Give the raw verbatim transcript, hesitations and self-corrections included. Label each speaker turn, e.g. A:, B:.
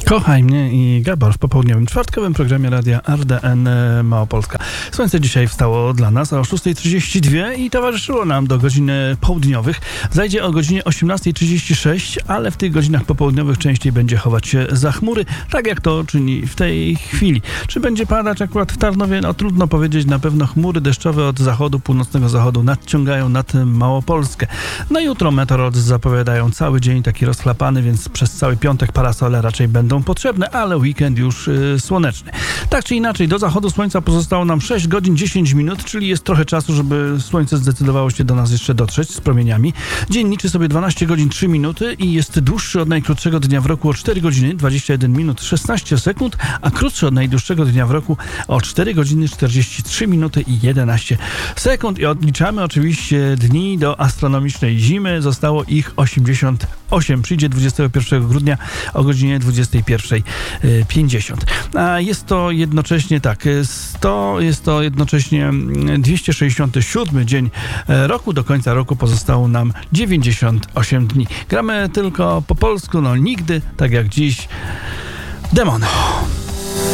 A: Kochaj mnie i Gabor w popołudniowym, czwartkowym programie Radia R D N Małopolska. Słońce dzisiaj wstało dla nas o szósta trzydzieści dwa i towarzyszyło nam do godzin południowych. Zajdzie o godzinie osiemnasta trzydzieści sześć, ale w tych godzinach popołudniowych częściej będzie chować się za chmury, tak jak to czyni w tej chwili. Czy będzie padać akurat w Tarnowie? No trudno powiedzieć, na pewno chmury deszczowe od zachodu, północnego zachodu nadciągają nad Małopolskę. No jutro meteorolodzy zapowiadają cały dzień taki rozchlapany, więc przez cały piątek parasole raczej będą potrzebne, ale weekend już y, słoneczny. Tak czy inaczej, do zachodu słońca pozostało nam sześć godzin dziesięć minut, czyli jest trochę czasu, żeby słońce zdecydowało się do nas jeszcze dotrzeć z promieniami. Dzień liczy sobie dwanaście godzin trzy minuty i jest dłuższy od najkrótszego dnia w roku o cztery godziny dwadzieścia jeden minut szesnaście sekund, a krótszy od najdłuższego dnia w roku o cztery godziny czterdzieści trzy minuty i jedenaście sekund. I odliczamy oczywiście dni do astronomicznej zimy. Zostało ich osiemdziesiąt osiem. Przyjdzie dwudziestego pierwszego grudnia o godzinie dwudziestej pierwszej pięćdziesiąt. A jest to jednocześnie tak, sto, jest to jednocześnie dwieście sześćdziesiąty siódmy dzień roku. Do końca roku pozostało nam dziewięćdziesiąt osiem dni. Gramy tylko po polsku, no nigdy, tak jak dziś, Demono.